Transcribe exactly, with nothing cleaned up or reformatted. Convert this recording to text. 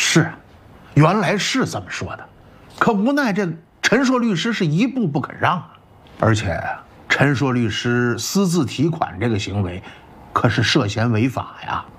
是，原来是这么说的，可无奈这陈硕律师是一步不肯让啊，而且陈硕律师私自提款这个行为，可是涉嫌违法呀。